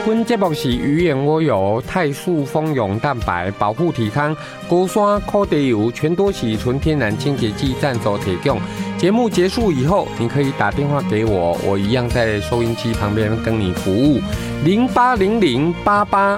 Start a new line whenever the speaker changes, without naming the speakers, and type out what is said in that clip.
本节目是鱼眼蜗油、泰树蜂蛹蛋白、保护体康、高山苦茶油、全多喜纯天然清洁剂赞助提供。节目结束以后，你可以打电话给我，我一样在收音机旁边跟你服务。080088